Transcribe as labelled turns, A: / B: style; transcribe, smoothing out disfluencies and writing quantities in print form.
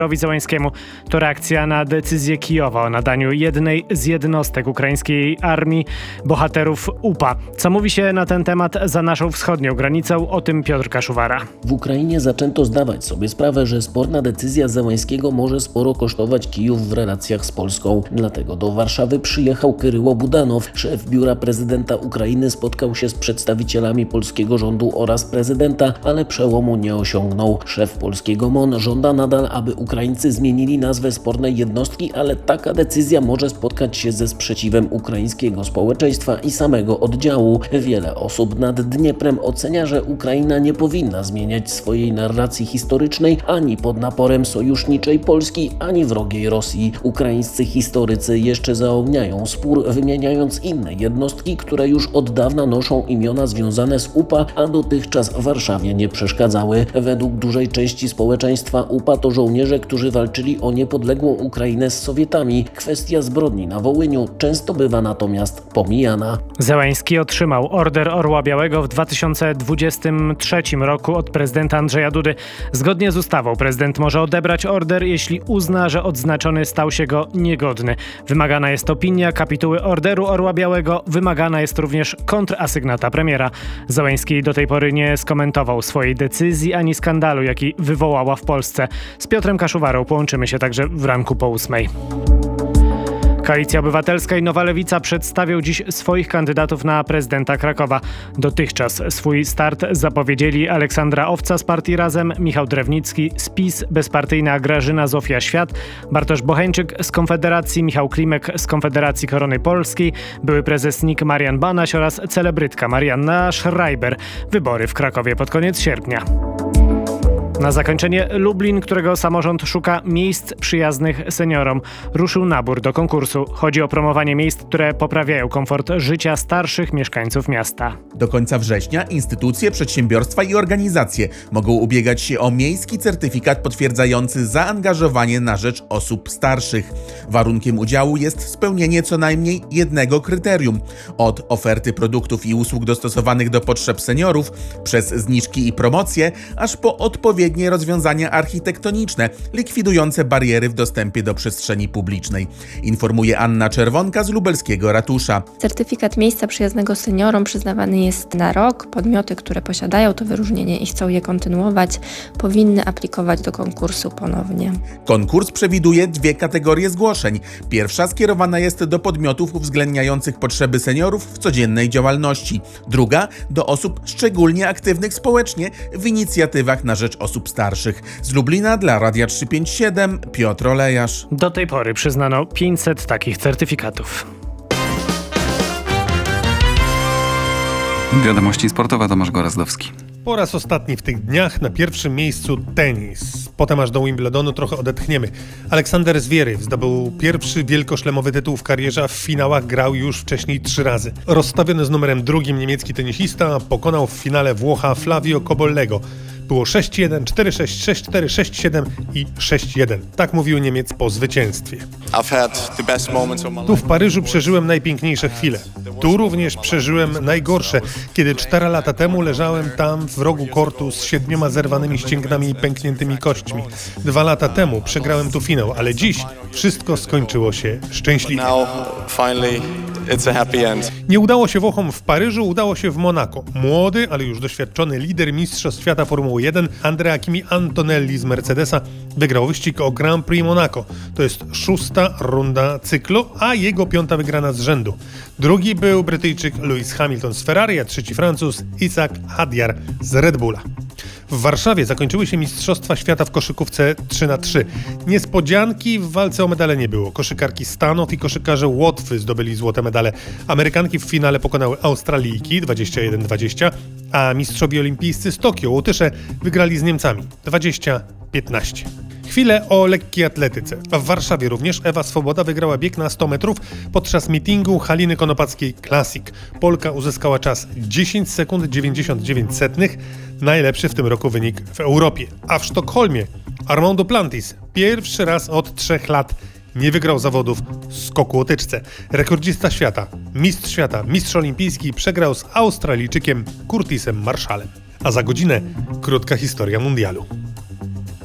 A: Zełańskiemu to reakcja na decyzję Kijowa o nadaniu jednej z jednostek ukraińskiej armii bohaterów UPA. Co mówi się na ten temat za naszą wschodnią granicą? O tym Piotr Kaszuwara.
B: W Ukrainie zaczęto zdawać sobie sprawę, że sporna decyzja Zełańskiego może sporo kosztować Kijów w relacjach z Polską. Dlatego do Warszawy przyjechał Kyryło Budanow. Szef biura prezydenta Ukrainy spotkał się z przedstawicielami polskiego rządu oraz prezydenta, ale przełomu nie osiągnął. Szef polskiego MON żąda nadal, aby Ukraińcy zmienili nazwę spornej jednostki, ale taka decyzja może spotkać się ze sprzeciwem ukraińskiego społeczeństwa i samego oddziału. Wiele osób nad Dnieprem ocenia, że Ukraina nie powinna zmieniać swojej narracji historycznej ani pod naporem sojuszniczej Polski, ani wrogiej Rosji. Ukraińscy historycy jeszcze zaogniają spór, wymieniając inne jednostki, które już od dawna noszą imiona związane z UPA, a dotychczas Warszawie nie przeszkadzały. Według dużej części społeczeństwa UPA to żołnierze, którzy walczyli o niepodległą Ukrainę z Sowietami. Kwestia zbrodni na Wołyniu często bywa natomiast pomijana.
A: Zełański otrzymał Order Orła Białego w 2023 roku od prezydenta Andrzeja Dudy. Zgodnie z ustawą prezydent może odebrać order, jeśli uzna, że odznaczony stał się go niegodny. Wymagana jest opinia kapituły Orderu Orła Białego. Wymagana jest również kontrasygnata premiera. Zełański do tej pory nie skomentował swojej decyzji ani skandalu, jaki wywołała w Polsce. Z Piotrem Kaszuwarą połączymy się także w ranku po 8:00. Koalicja Obywatelska i Nowa Lewica przedstawią dziś swoich kandydatów na prezydenta Krakowa. Dotychczas swój start zapowiedzieli Aleksandra Owca z partii Razem, Michał Drewnicki z PiS, bezpartyjna Grażyna Zofia Świat, Bartosz Bocheńczyk z Konfederacji, Michał Klimek z Konfederacji Korony Polskiej, były prezes NIK Marian Banaś oraz celebrytka Marianna Schreiber. Wybory w Krakowie pod koniec sierpnia. Na zakończenie Lublin, którego samorząd szuka miejsc przyjaznych seniorom. Ruszył nabór do konkursu. Chodzi o promowanie miejsc, które poprawiają komfort życia starszych mieszkańców miasta.
C: Do końca września instytucje, przedsiębiorstwa i organizacje mogą ubiegać się o miejski certyfikat potwierdzający zaangażowanie na rzecz osób starszych. Warunkiem udziału jest spełnienie co najmniej jednego kryterium. Od oferty produktów i usług dostosowanych do potrzeb seniorów, przez zniżki i promocje, aż po odpowiednie rozwiązania architektoniczne, likwidujące bariery w dostępie do przestrzeni publicznej. Informuje Anna Czerwonka z lubelskiego ratusza.
D: Certyfikat miejsca przyjaznego seniorom przyznawany jest na rok. Podmioty, które posiadają to wyróżnienie i chcą je kontynuować, powinny aplikować do konkursu ponownie.
C: Konkurs przewiduje 2 kategorie zgłoszeń. Pierwsza skierowana jest do podmiotów uwzględniających potrzeby seniorów w codziennej działalności. Druga do osób szczególnie aktywnych społecznie w inicjatywach na rzecz osób starszych. Z Lublina dla Radia 357 Piotr Olejarz.
A: Do tej pory przyznano 500 takich certyfikatów.
E: Wiadomości sportowe, Tomasz Gorazdowski.
F: Po raz ostatni w tych dniach na pierwszym miejscu tenis. Potem aż do Wimbledonu trochę odetchniemy. Aleksander Zwieryw zdobył pierwszy wielkoszlemowy tytuł w karierze, a w finałach grał już wcześniej 3 razy. Rozstawiony z numerem 2 niemiecki tenisista pokonał w finale Włocha Flavio Cobollego. Było 6-1, 4-6, 6-4, 6-7 i 6-1. Tak mówił Niemiec po zwycięstwie. Tu w Paryżu przeżyłem najpiękniejsze chwile. Tu również przeżyłem najgorsze, kiedy 4 lata temu leżałem tam w rogu kortu z 7 zerwanymi ścięgnami i pękniętymi kośćmi. 2 lata temu przegrałem tu finał, ale dziś wszystko skończyło się szczęśliwie. Nie udało się Włochom w Paryżu, udało się w Monako. Młody, ale już doświadczony lider mistrzostw świata Formuły 1 Andrea Kimi Antonelli z Mercedesa wygrał wyścig o Grand Prix Monaco. To jest 6. runda cyklu, a jego 5. wygrana z rzędu. Drugi był Brytyjczyk Lewis Hamilton z Ferrari, a trzeci Francuz Isaac Hadjar z Red Bulla. W Warszawie zakończyły się Mistrzostwa Świata w koszykówce 3x3. Niespodzianki w walce o medale nie było. Koszykarki Stanów i koszykarze Łotwy zdobyli złote medale. Amerykanki w finale pokonały Australijki 21-20, a mistrzowie olimpijscy z Tokio, Łotysze, wygrali z Niemcami 20-15. Chwilę o lekkiej atletyce. W Warszawie również Ewa Swoboda wygrała bieg na 100 metrów podczas meetingu Haliny Konopackiej Classic. Polka uzyskała czas 10 sekund 99 setnych, najlepszy w tym roku wynik w Europie. A w Sztokholmie Armand Duplantis pierwszy raz od 3 lat nie wygrał zawodów skoku o tyczce. Rekordzista świata, mistrz olimpijski przegrał z Australijczykiem Curtisem Marshallem. A za godzinę krótka historia mundialu.